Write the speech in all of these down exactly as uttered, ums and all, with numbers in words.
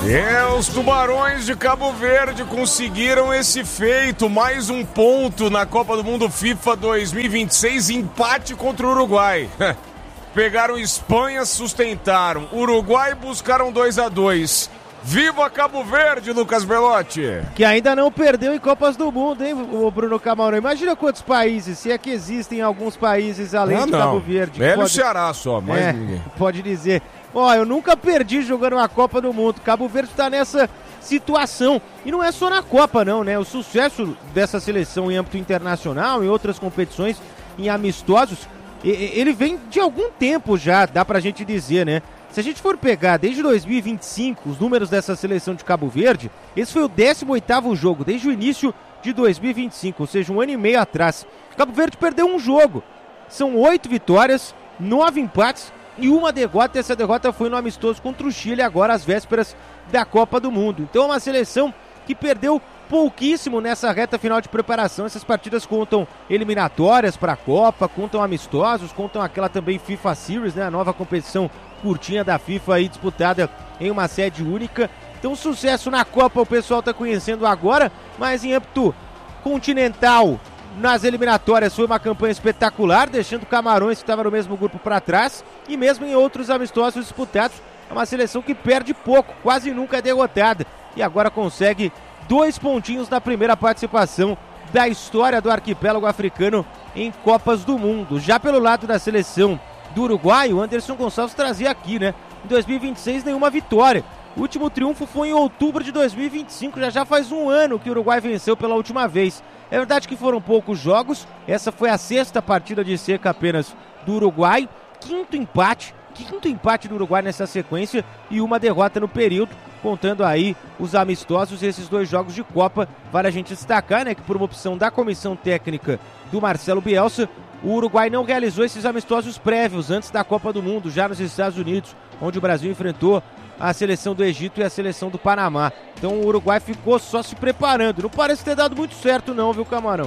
É, os Tubarões de Cabo Verde conseguiram esse feito, mais um ponto na Copa do Mundo FIFA dois mil e vinte e seis, empate contra o Uruguai. Pegaram Espanha, sustentaram. Uruguai buscaram dois a dois. Viva Cabo Verde, Lucas Belotti! Que ainda não perdeu em Copas do Mundo, hein, o Bruno Camarão? Imagina quantos países, se é que existem alguns países além não, de não. Cabo Verde. É no pode... Ceará só, mais é, ninguém. Pode dizer. Ó, eu nunca perdi jogando uma Copa do Mundo. Cabo Verde tá nessa situação. E não é só na Copa, não, né? O sucesso dessa seleção em âmbito internacional, em outras competições, em amistosos, ele vem de algum tempo já, dá pra gente dizer, né? Se a gente for pegar desde dois mil e vinte e cinco os números dessa seleção de Cabo Verde, esse foi o décimo oitavo jogo, desde o início de dois mil e vinte e cinco, ou seja, um ano e meio atrás. Cabo Verde perdeu um jogo. São oito vitórias, nove empates e uma derrota. Essa derrota foi no amistoso contra o Chile, agora às vésperas da Copa do Mundo. Então é uma seleção que perdeu pouquíssimo nessa reta final de preparação. Essas partidas contam eliminatórias para a Copa, contam amistosos, contam aquela também FIFA Series, né, a nova competição curtinha da FIFA aí disputada em uma sede única. Então sucesso na Copa o pessoal está conhecendo agora, mas em âmbito continental, nas eliminatórias foi uma campanha espetacular, deixando Camarões, que estava no mesmo grupo, para trás, e mesmo em outros amistosos disputados, é uma seleção que perde pouco, quase nunca é derrotada, e agora consegue dois pontinhos na primeira participação da história do arquipélago africano em Copas do Mundo. Já pelo lado da seleção do Uruguai, o Anderson Gonçalves trazia aqui, né? Em dois mil e vinte e seis, nenhuma vitória. O último triunfo foi em outubro de dois mil e vinte e cinco, já já faz um ano que o Uruguai venceu pela última vez. É verdade que foram poucos jogos, essa foi a sexta partida de seca apenas do Uruguai, quinto empate, quinto empate do Uruguai nessa sequência e uma derrota no período, contando aí os amistosos e esses dois jogos de Copa. Vale a gente destacar, né, que por uma opção da comissão técnica do Marcelo Bielsa, o Uruguai não realizou esses amistosos prévios antes da Copa do Mundo, já nos Estados Unidos, onde o Brasil enfrentou a seleção do Egito e a seleção do Panamá. Então o Uruguai ficou só se preparando. Não parece ter dado muito certo não, viu, Camarão?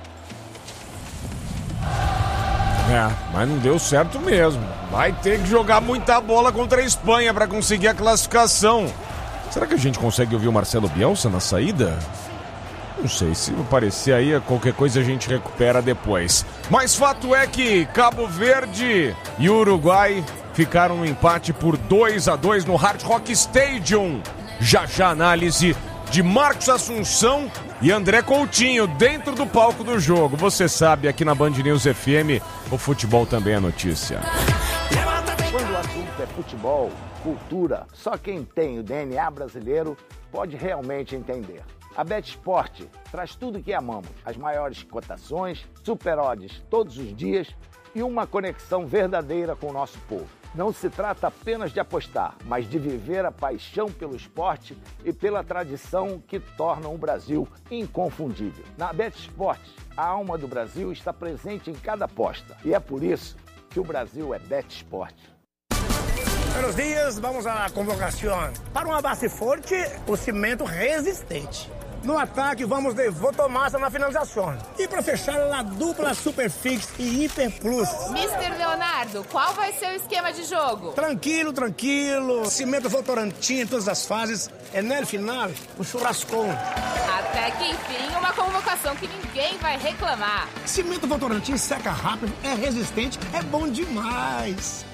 É, mas não deu certo mesmo. Vai ter que jogar muita bola contra a Espanha para conseguir a classificação. Será que a gente consegue ouvir o Marcelo Bielsa na saída? Não sei, se aparecer aí, qualquer coisa a gente recupera depois. Mas fato é que Cabo Verde e Uruguai ficaram no empate por dois a dois no Hard Rock Stadium. Já já análise de Marcos Assunção e André Coutinho dentro do palco do jogo. Você sabe, aqui na Band News F M, o futebol também é notícia. Quando o assunto é futebol, cultura, só quem tem o D N A brasileiro pode realmente entender. A BetSport traz tudo que amamos, as maiores cotações, super odds todos os dias e uma conexão verdadeira com o nosso povo. Não se trata apenas de apostar, mas de viver a paixão pelo esporte e pela tradição que tornam o Brasil inconfundível. Na BetSport, a alma do Brasil está presente em cada aposta e é por isso que o Brasil é BetSport. Buenos dias, vamos à convocação. Para uma base forte, o cimento resistente. No ataque, vamos de Votomassa na finalização. E para fechar, a dupla Superfix e Hiper Plus. mister Leonardo, qual vai ser o esquema de jogo? Tranquilo, tranquilo. Cimento Votorantim em todas as fases. É no final, o churrascão. Até que enfim, uma convocação que ninguém vai reclamar. Cimento Votorantim seca rápido, é resistente, é bom demais.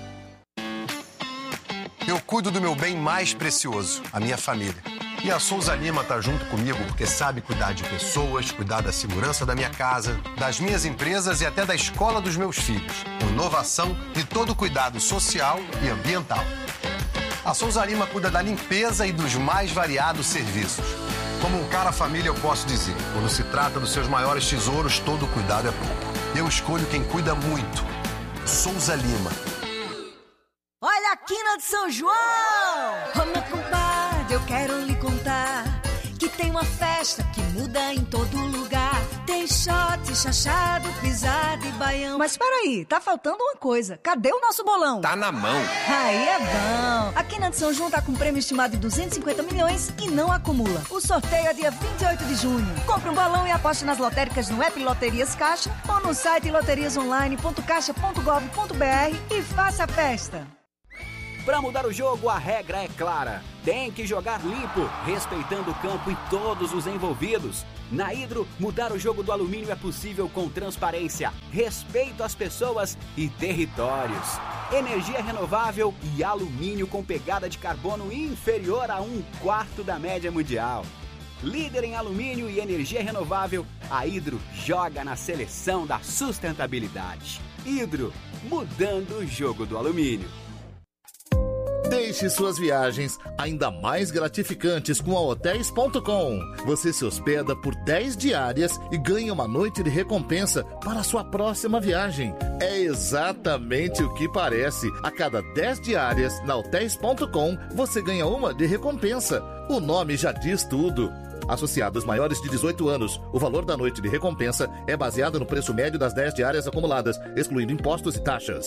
Eu cuido do meu bem mais precioso, a minha família. E a Souza Lima tá junto comigo porque sabe cuidar de pessoas, cuidar da segurança da minha casa, das minhas empresas e até da escola dos meus filhos. Com inovação e todo cuidado social e ambiental. A Souza Lima cuida da limpeza e dos mais variados serviços. Como um cara família, eu posso dizer, quando se trata dos seus maiores tesouros, todo cuidado é pouco. Eu escolho quem cuida muito. Souza Lima. Olha a quina de São João! Ô meu compadre, eu quero lhe contar que tem uma festa que muda em todo lugar. Tem shot, chachado, pisado e baião. Mas peraí, tá faltando uma coisa. Cadê o nosso bolão? Tá na mão. Aí é bom. A quina de São João tá com prêmio estimado de duzentos e cinquenta milhões e não acumula. O sorteio é dia vinte e oito de junho. Compre um bolão e aposte nas lotéricas no app Loterias Caixa ou no site loterias online ponto caixa ponto gov ponto br e faça a festa. Para mudar o jogo, a regra é clara. Tem que jogar limpo, respeitando o campo e todos os envolvidos. Na Hidro, mudar o jogo do alumínio é possível com transparência, respeito às pessoas e territórios. Energia renovável e alumínio com pegada de carbono inferior a um quarto da média mundial. Líder em alumínio e energia renovável, a Hidro joga na seleção da sustentabilidade. Hidro, mudando o jogo do alumínio. Deixe suas viagens ainda mais gratificantes com a Hotéis ponto com. Você se hospeda por dez diárias e ganha uma noite de recompensa para a sua próxima viagem. É exatamente o que parece. A cada dez diárias na Hotéis ponto com, você ganha uma de recompensa. O nome já diz tudo. Associados maiores de dezoito anos, o valor da noite de recompensa é baseado no preço médio das dez diárias acumuladas, excluindo impostos e taxas.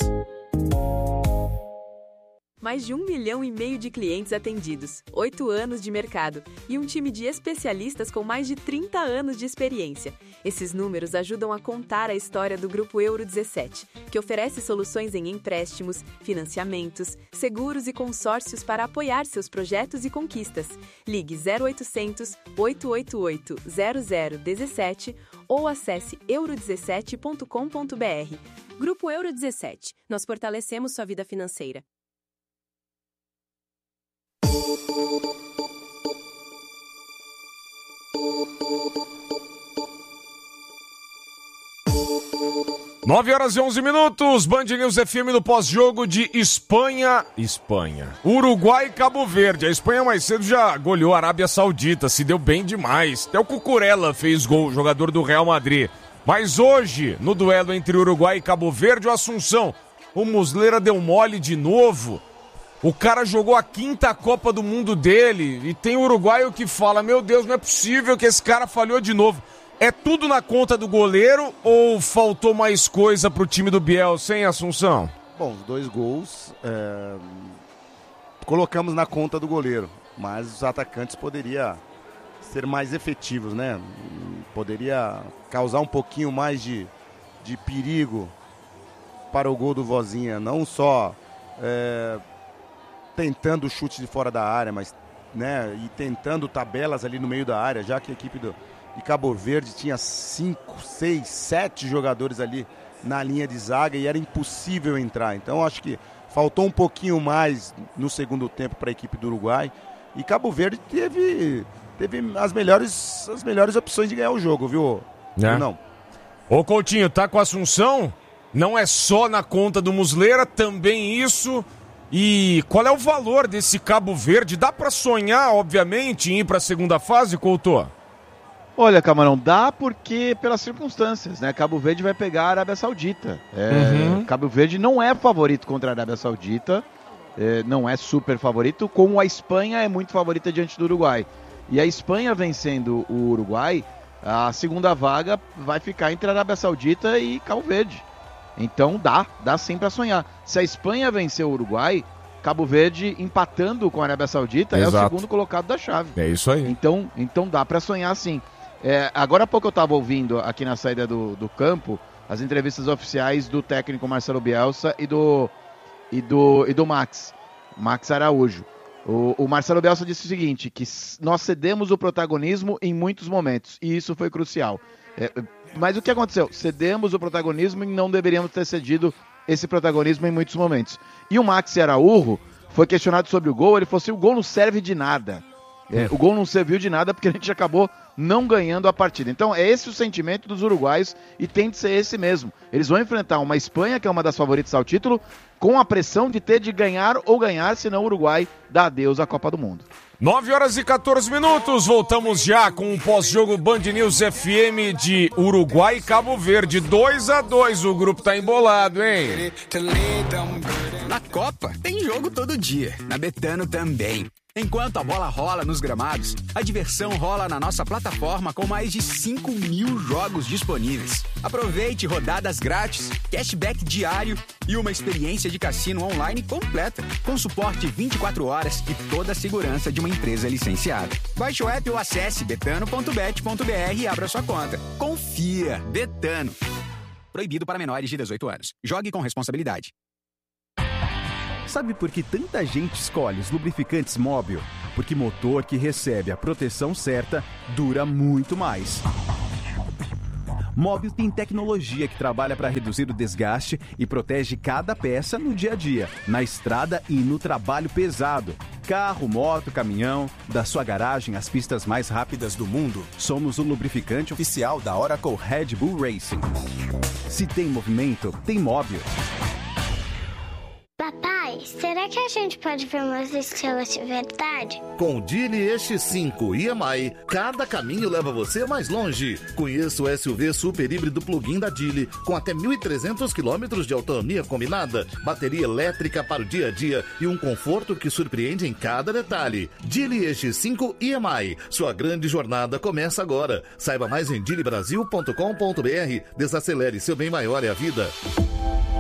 Mais de um milhão e meio de clientes atendidos, oito anos de mercado e um time de especialistas com mais de trinta anos de experiência. Esses números ajudam a contar a história do Grupo Euro dezessete, que oferece soluções em empréstimos, financiamentos, seguros e consórcios para apoiar seus projetos e conquistas. Ligue zero oitocentos, oito oito oito, zero zero um sete ou acesse euro dezessete ponto com ponto b r. Grupo Euro dezessete. Nós fortalecemos sua vida financeira. nove horas e onze minutos, Band News F M no pós-jogo de Espanha, Espanha, Uruguai e Cabo Verde. A Espanha mais cedo já goleou a Arábia Saudita, se deu bem demais. Até o Cucurella fez gol, jogador do Real Madrid. Mas hoje, no duelo entre Uruguai e Cabo Verde, o Assunção, o Muslera deu mole de novo. O cara jogou a quinta Copa do Mundo dele e tem o uruguaio que fala, meu Deus, não é possível que esse cara falhou de novo. É tudo na conta do goleiro ou faltou mais coisa pro time do Bielsa, hein, Assunção? Bom, os dois gols é... colocamos na conta do goleiro, mas os atacantes poderiam ser mais efetivos, né? Poderia causar um pouquinho mais de, de perigo para o gol do Vozinha, não só é... tentando o chute de fora da área, mas né, e tentando tabelas ali no meio da área, já que a equipe do, de Cabo Verde tinha cinco, seis, sete jogadores ali na linha de zaga e era impossível entrar. Então acho que faltou um pouquinho mais no segundo tempo para a equipe do Uruguai e Cabo Verde teve, teve as, melhores, as melhores opções de ganhar o jogo, viu? É. Não. Ô Coutinho, tá com a Assunção? Não é só na conta do Muslera, também isso. E qual é o valor desse Cabo Verde? Dá pra sonhar, obviamente, em ir pra segunda fase, Couto? Olha, Camarão, dá porque pelas circunstâncias, né? Cabo Verde vai pegar a Arábia Saudita. É, uhum. Cabo Verde não é favorito contra a Arábia Saudita, é, não é super favorito, como a Espanha é muito favorita diante do Uruguai. E a Espanha vencendo o Uruguai, a segunda vaga vai ficar entre a Arábia Saudita e Cabo Verde. Então dá, dá sim pra sonhar. Se a Espanha vencer o Uruguai, Cabo Verde empatando com a Arábia Saudita Exato. É o segundo colocado da chave. É isso aí. Então, então dá pra sonhar sim. É, agora há pouco eu tava ouvindo aqui na saída do, do campo as entrevistas oficiais do técnico Marcelo Bielsa e do, e do, e do Max, Max Araújo. O, o Marcelo Bielsa disse o seguinte, que nós cedemos o protagonismo em muitos momentos, e isso foi crucial. É, mas o que aconteceu? Cedemos o protagonismo e não deveríamos ter cedido esse protagonismo em muitos momentos. E o Max Araújo foi questionado sobre o gol, ele falou assim, o gol não serve de nada. É, o gol não serviu de nada porque a gente acabou não ganhando a partida. Então é esse o sentimento dos uruguaios e tem de ser esse mesmo. Eles vão enfrentar uma Espanha, que é uma das favoritas ao título, com a pressão de ter de ganhar ou ganhar, senão o Uruguai dá adeus à Copa do Mundo. nove horas e quatorze minutos, voltamos já com o pós-jogo Band News F M de Uruguai e Cabo Verde. dois a dois, o grupo tá embolado, hein? Na Copa tem jogo todo dia, na Betano também. Enquanto a bola rola nos gramados, a diversão rola na nossa plataforma com mais de cinco mil jogos disponíveis. Aproveite rodadas grátis, cashback diário e uma experiência de cassino online completa, com suporte vinte e quatro horas e toda a segurança de uma empresa licenciada. Baixe o app ou acesse betano ponto bet ponto b r e abra sua conta. Confia, Betano. Proibido para menores de dezoito anos. Jogue com responsabilidade. Sabe por que tanta gente escolhe os lubrificantes Móbil? Porque motor que recebe a proteção certa dura muito mais. Móbil tem tecnologia que trabalha para reduzir o desgaste e protege cada peça no dia a dia, na estrada e no trabalho pesado. Carro, moto, caminhão, da sua garagem às pistas mais rápidas do mundo, somos o lubrificante oficial da Oracle Red Bull Racing. Se tem movimento, tem Móbil. Papai, será que a gente pode ver umas estrelas de verdade? Com o Geely E X cinco e M I, cada caminho leva você mais longe. Conheça o S U V super híbrido plug-in da Geely, com até mil e trezentos quilômetros de autonomia combinada, bateria elétrica para o dia a dia e um conforto que surpreende em cada detalhe. Geely E X cinco e M I, sua grande jornada começa agora. Saiba mais em geely brasil ponto com ponto b r. Desacelere, seu bem maior é a vida.